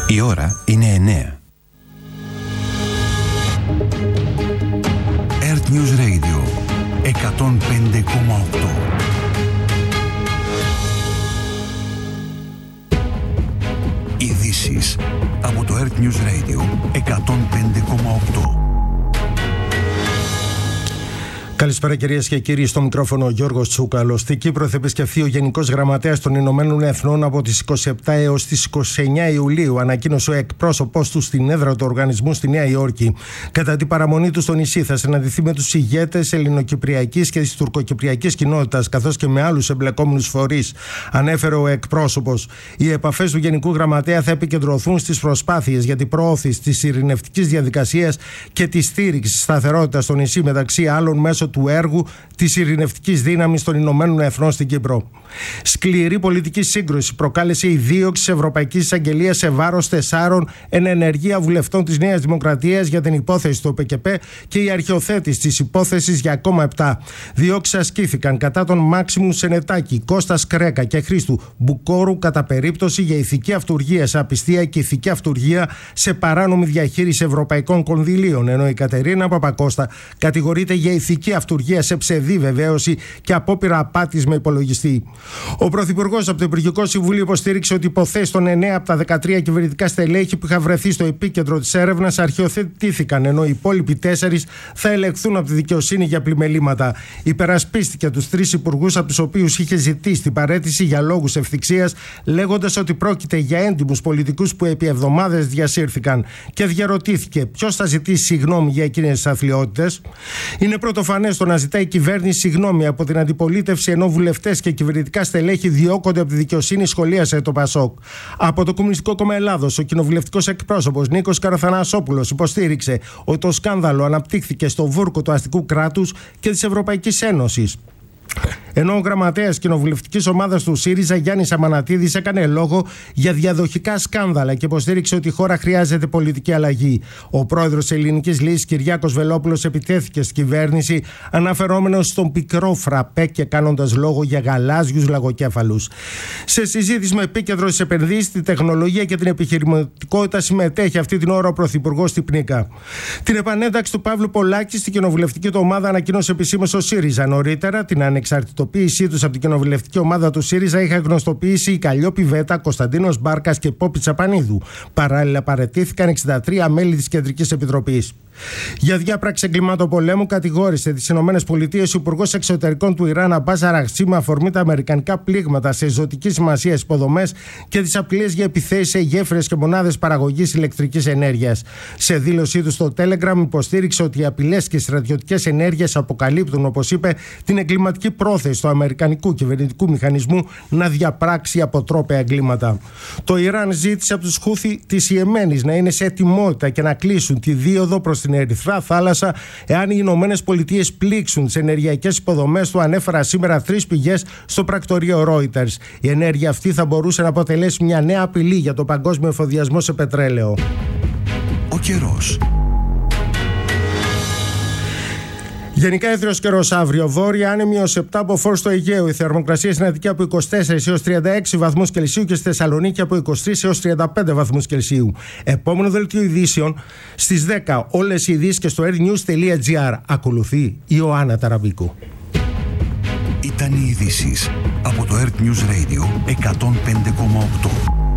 Η ώρα είναι 9. Earth News Radio 105,8. Ειδήσεις από το Earth News Radio 105,8. Καλησπέρα κυρίες και κύριοι, στο μικρόφωνο ο Γιώργος Τσούκαλος. Στην Κύπρο θα επισκεφθεί ο Γενικός Γραμματέας των Ηνωμένων Εθνών από τις 27 έως τις 29 Ιουλίου, ανακοίνωσε ο εκπρόσωπός του στην έδρα του οργανισμού στη Νέα Υόρκη. Κατά την παραμονή του στο νησί θα συναντηθεί με τους ηγέτες ελληνοκυπριακής και της τουρκοκυπριακής κοινότητας, καθώς και με άλλους εμπλεκόμενους φορείς, ανέφερε ο εκπρόσωπος. Οι επαφές του Γενικού Γραμματέα θα επικεντρωθούν στις προσπάθειες για την προώθηση της ειρηνευτικής διαδικασίας και τη στήριξη σταθερότητας στο νησί, μεταξύ άλλων μέσω του έργου της ειρηνευτικής δύναμης των Ηνωμένων Εθνών στην Κύπρο. Σκληρή πολιτική σύγκρουση προκάλεσε η δίωξη της Ευρωπαϊκής Εισαγγελίας σε βάρος 4 εν ενεργεία βουλευτών της Νέας Δημοκρατίας για την υπόθεση του ΟΠΚΠ και η αρχιοθέτηση της υπόθεσης για ακόμα 7. Διώξεις ασκήθηκαν κατά τον Μάξιμου Σενετάκη, Κώστα Κρέκα και Χρήστου Μπουκόρου κατά περίπτωση για ηθική αυτουργία σε απιστία και ηθική αυτουργία σε παράνομη διαχείριση ευρωπαϊκών κονδυλίων, ενώ η Κατερίνα Παπακώστα κατηγορείται για ηθική αυτουργία σε ψευδή βεβαίωση και απόπειρα απάτης με υπολογιστή. Ο Πρωθυπουργός από το Υπουργικό Συμβούλιο υποστήριξε ότι οι υποθέσεις των 9 από τα 13 κυβερνητικά στελέχη που είχαν βρεθεί στο επίκεντρο της έρευνας αρχιοθετήθηκαν, ενώ οι υπόλοιποι 4 θα ελεγχθούν από τη δικαιοσύνη για πλημελήματα. Υπερασπίστηκε τους 3 υπουργούς από τους οποίους είχε ζητήσει την παραίτηση για λόγους ευθυξίας, λέγοντας ότι πρόκειται για έντιμους πολιτικούς που επί εβδομάδες διασύρθηκαν, και διαρωτήθηκε ποιος θα ζητήσει συγγνώμη για εκείνες τις αθλιότητες. Είναι πρωτοφανές το να ζητάει η κυβέρνηση συγγνώμη από την αντιπολίτευση, ενώ βουλευτές και κυβερνητικά στελέχη διώκονται από τη δικαιοσύνη, σχολίασε το ΠΑΣΟΚ. Από το Κομμουνιστικό Κόμμα Ελλάδος, ο κοινοβουλευτικός εκπρόσωπος Νίκος Καραθανασόπουλος υποστήριξε ότι το σκάνδαλο αναπτύχθηκε στο βούρκο του αστικού κράτους και της Ευρωπαϊκής Ένωσης. Ενώ ο γραμματέας κοινοβουλευτικής ομάδας του ΣΥΡΙΖΑ Γιάννης Αμανατίδης έκανε λόγο για διαδοχικά σκάνδαλα και υποστήριξε ότι η χώρα χρειάζεται πολιτική αλλαγή. Ο πρόεδρος της Ελληνικής Λύσης Κυριάκος Βελόπουλος επιτέθηκε στην κυβέρνηση, αναφερόμενος στον πικρό φραπέ και κάνοντας λόγο για γαλάζιους λαγοκέφαλους. Σε συζήτηση με επίκεντρο στις επενδύσεις, τη τεχνολογία και την επιχειρηματικότητα συμμετέχει αυτή την ώρα ο Πρωθυπουργός στην Πνίκα. Την επανένταξη του Παύλου Πολάκη στην κοινοβουλευτική του ομάδα ανακοίνωσε επισήμως ο ΣΥΡΙΖΑ. Νωρίτερα, την ανεξαρτητοποίησή τους από την κοινοβουλευτική ομάδα του ΣΥΡΙΖΑ είχαν γνωστοποιήσει η Καλλιόπη Βέτα, Κωνσταντίνος Μπάρκας και Πόπη Τσαπανίδου. Παράλληλα, παραιτήθηκαν 63 μέλη της Κεντρικής Επιτροπής. Για διάπραξη εγκλημάτων πολέμου κατηγόρησε τις ΗΠΑ ο Υπουργός Εξωτερικών του Ιράν Αμπάς Αραχτσί με αφορμή τα αμερικανικά πλήγματα σε ζωτική σημασία υποδομές και τις απειλές για επιθέσεις σε γέφυρες και μονάδες παραγωγής ηλεκτρικής ενέργειας. Σε δήλωσή του στο Telegram υποστήριξε ότι οι απειλές και οι στρατιωτικές ενέργειες αποκαλύπτουν, όπως είπε, την εγκληματική πρόθεση του αμερικανικού κυβερνητικού μηχανισμού να διαπράξει αποτρόπαια εγκλήματα. Το Ιράν ζήτησε από τους Χούθι της Ιεμένης να είναι σε ετοιμότητα και να κλείσουν τη δίωδο προς την Ερυθρά Θάλασσα εάν οι Ηνωμένες Πολιτείες πλήξουν τις ενεργειακές υποδομές του, ανέφερα σήμερα 3 πηγές στο πρακτορείο Reuters. Η ενέργεια αυτή θα μπορούσε να αποτελέσει μια νέα απειλή για το παγκόσμιο εφοδιασμό σε πετρέλαιο. Ο καιρός. Γενικά έθριος καιρός αύριο. Βόρεια άνεμη ως 7 από φόρ στο Αιγαίο. Η θερμοκρασία στην Αττική από 24 έως 36 βαθμούς Κελσίου και στη Θεσσαλονίκη από 23 έως 35 βαθμούς Κελσίου. Επόμενο δελτίο ειδήσεων στις 10. Όλες οι ειδήσεις και στο airnews.gr. Ακολουθεί η Ιωάννα Ταραμπίκου. Ήταν οι ειδήσεις από το Earth News Radio 105,8.